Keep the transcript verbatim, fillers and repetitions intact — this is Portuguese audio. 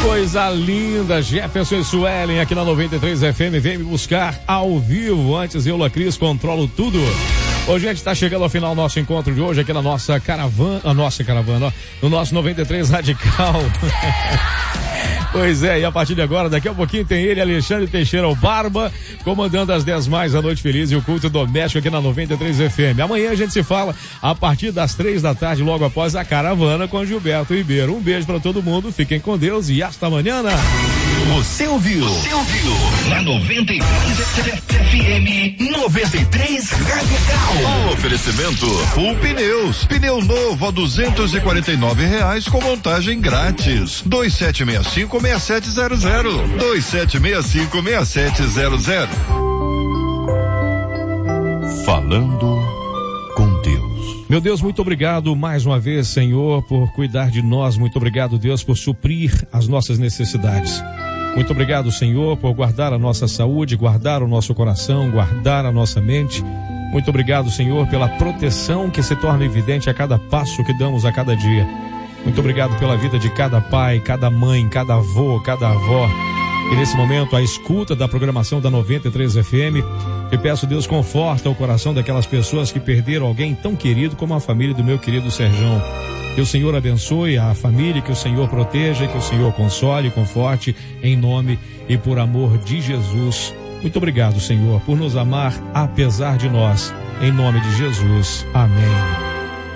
Coisa linda, Jefferson e Suelen aqui na noventa e três F M, vem me buscar ao vivo. Antes eu, Lacris, controlo tudo. Hoje a gente está chegando ao final do nosso encontro de hoje aqui na nossa caravana, a nossa caravana, ó, no nosso noventa e três Radical. Pois é, e a partir de agora, daqui a pouquinho tem ele, Alexandre Teixeira, o Barba, comandando as dez mais, a Noite Feliz e o Culto Doméstico aqui na noventa e três F M. Amanhã a gente se fala a partir das três da tarde, logo após a caravana com Gilberto Ribeiro. Um beijo pra todo mundo, fiquem com Deus e hasta amanhã. Você ouviu? Você ouviu? Na noventa e três F M, noventa e três Radical. O oferecimento Full Pneus, pneu novo a duzentos e quarenta e nove reais com montagem grátis. dois sete seis cinco, seis sete zero zero. dois sete seis cinco, seis sete zero zero. Falando com Deus. Meu Deus, muito obrigado mais uma vez, Senhor, por cuidar de nós. Muito obrigado, Deus, por suprir as nossas necessidades. Muito obrigado, Senhor, por guardar a nossa saúde, guardar o nosso coração, guardar a nossa mente. Muito obrigado, Senhor, pela proteção que se torna evidente a cada passo que damos a cada dia. Muito obrigado pela vida de cada pai, cada mãe, cada avô, cada avó. E nesse momento, a escuta da programação da noventa e três F M, te peço, Deus, conforta o coração daquelas pessoas que perderam alguém tão querido como a família do meu querido Serjão. Que o Senhor abençoe a família, que o Senhor proteja, que o Senhor console e conforte em nome e por amor de Jesus. Muito obrigado, Senhor, por nos amar apesar de nós. Em nome de Jesus. Amém.